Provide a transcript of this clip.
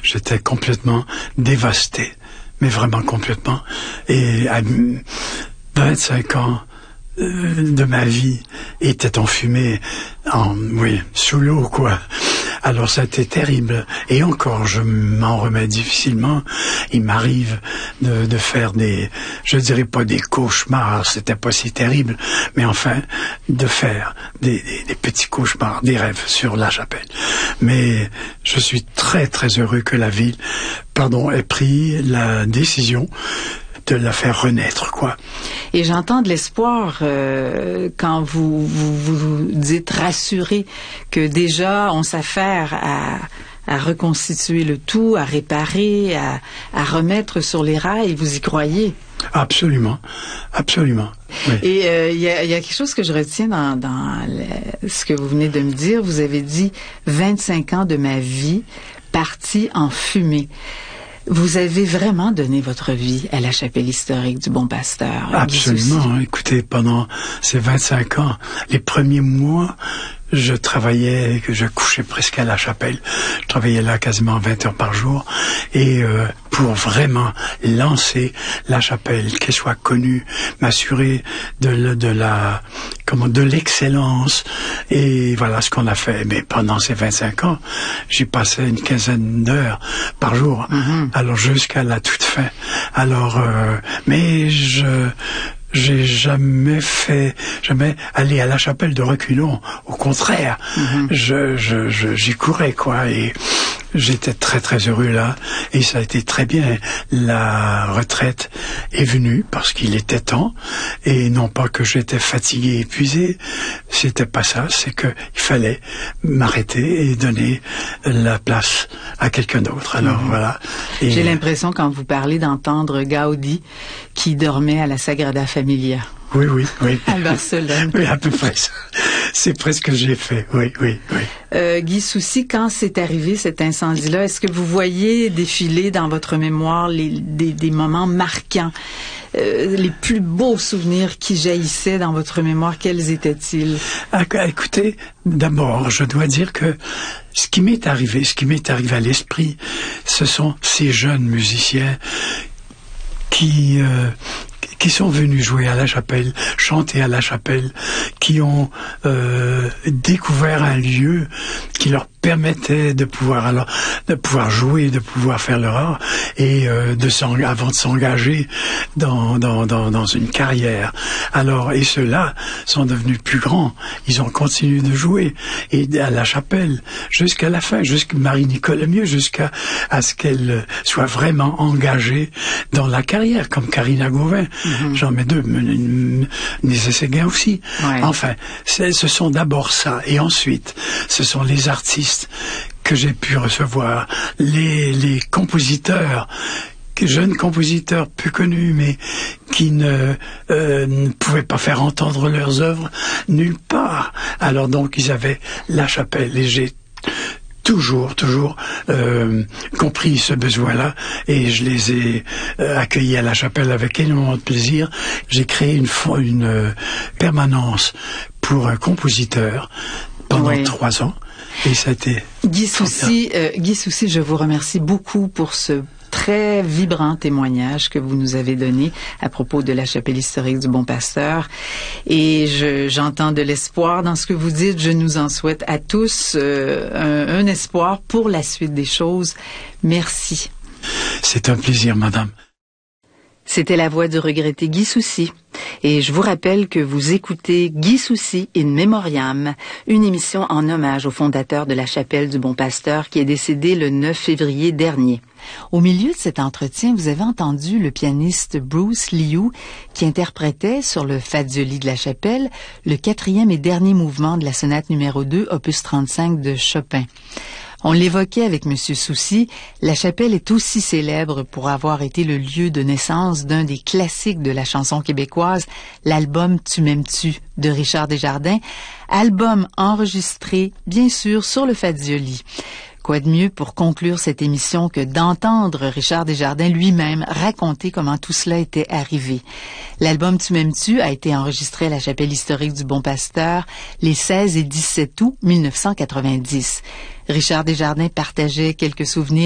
j'étais complètement dévasté, mais vraiment complètement. Et à 25 ans de ma vie était enfumé, sous l'eau, quoi. Alors ça a été terrible. Et encore, je m'en remets difficilement. Il m'arrive de faire je dirais pas des cauchemars, c'était pas si terrible, mais enfin, de faire des petits cauchemars, des rêves sur La Chapelle. Mais je suis très très heureux que la ville, ait pris la décision de la faire renaître, quoi. Et j'entends de l'espoir quand vous dites rassuré que déjà on s'affaire à reconstituer le tout, à réparer, à remettre sur les rails. Vous y croyez? Absolument, absolument. Oui. Et il y a quelque chose que je retiens dans ce que vous venez de me dire. Vous avez dit 25 ans de ma vie partis en fumée. Vous avez vraiment donné votre vie à la chapelle historique du Bon Pasteur. Absolument. Écoutez, pendant ces 25 ans, les premiers mois, je couchais presque à la chapelle. Je travaillais là quasiment 20 heures par jour. Et pour vraiment lancer la chapelle, qu'elle soit connue, m'assurer de l'excellence. Et voilà ce qu'on a fait. Mais pendant ces 25 ans, j'y passais une quinzaine d'heures par jour. Mm-hmm. Alors jusqu'à la toute fin. Alors, mais j'ai jamais allé à la chapelle de reculons. Au contraire, j'y courais, quoi, et j'étais très très heureux là, et ça a été très bien. La retraite est venue parce qu'il était temps, et non pas que j'étais fatigué, épuisé, c'était pas ça, c'est que il fallait m'arrêter et donner la place à quelqu'un d'autre. Alors voilà. Et j'ai l'impression quand vous parlez d'entendre Gaudi qui dormait à la Sagrada Familia. Oui. À Barcelone. Oui, à peu près ça. C'est presque ce que j'ai fait, oui. Guy Soucy, quand c'est arrivé cet incendie-là, est-ce que vous voyez défiler dans votre mémoire des moments marquants, les plus beaux souvenirs qui jaillissaient dans votre mémoire, quels étaient-ils? Écoutez, d'abord, je dois dire que ce qui m'est arrivé à l'esprit, ce sont ces jeunes musiciens qui sont venus jouer à la chapelle, chanter à la chapelle, qui ont découvert un lieu qui leur permettait de pouvoir jouer, de pouvoir faire leur art et avant de s'engager dans une carrière. Alors, et ceux-là sont devenus plus grands. Ils ont continué de jouer et à la chapelle jusqu'à la fin, jusqu'à Marie-Nicole Lemieux, jusqu'à ce qu'elle soit vraiment engagée dans la carrière, comme Karina Gauvin. J'en mets deux, Nizet Séguin aussi. Ouais. Enfin, ce sont d'abord ça, et ensuite, ce sont les artistes que j'ai pu recevoir, les compositeurs, jeunes compositeurs peu connus, mais qui ne pouvaient pas faire entendre leurs œuvres nulle part. Alors donc, ils avaient la chapelle, et j'ai toujours compris ce besoin-là, et je les ai accueillis à la chapelle avec énormément de plaisir. J'ai créé une permanence pour un compositeur pendant 3 ans, et ça a été... Guy Soucy, je vous remercie beaucoup pour ce très vibrant témoignage que vous nous avez donné à propos de la chapelle historique du Bon Pasteur. Et j'entends de l'espoir dans ce que vous dites. Je nous en souhaite à tous un espoir pour la suite des choses. Merci. C'est un plaisir, madame. C'était la voix du regretté Guy Soucy. Et je vous rappelle que vous écoutez Guy Soucy in Memoriam, une émission en hommage au fondateur de la chapelle du Bon Pasteur qui est décédé le 9 février dernier. Au milieu de cet entretien, vous avez entendu le pianiste Bruce Liu qui interprétait sur le Fazioli de la chapelle le 4e et dernier mouvement de la sonate numéro 2, opus 35 de Chopin. On l'évoquait avec M. Soucy, la chapelle est aussi célèbre pour avoir été le lieu de naissance d'un des classiques de la chanson québécoise, l'album Tu m'aimes-tu de Richard Desjardins, album enregistré, bien sûr, sur le Fazioli. Quoi de mieux pour conclure cette émission que d'entendre Richard Desjardins lui-même raconter comment tout cela était arrivé. L'album Tu m'aimes-tu a été enregistré à la chapelle historique du Bon Pasteur les 16 et 17 août 1990. Richard Desjardins partageait quelques souvenirs